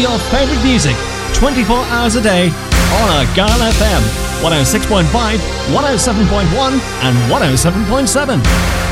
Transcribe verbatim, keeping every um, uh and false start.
your favourite music twenty-four hours a day on Argyle F M, one oh six point five, one oh seven point one and one oh seven point seven.